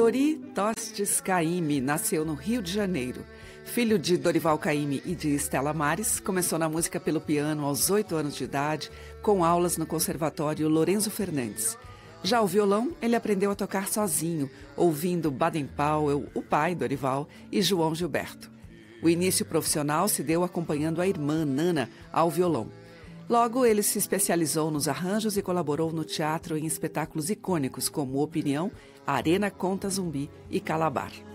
Dori Tostes Caymmi nasceu no Rio de Janeiro. Filho de Dorival Caymmi e de Estela Mares, começou na música pelo piano aos 8 anos de idade, com aulas no Conservatório Lorenzo Fernandes. Já o violão, ele aprendeu a tocar sozinho, ouvindo Baden-Powell, o pai, Dorival, e João Gilberto. O início profissional se deu acompanhando a irmã, Nana, ao violão. Logo, ele se especializou nos arranjos e colaborou no teatro em espetáculos icônicos como Opinião, Arena Conta Zumbi e Calabar.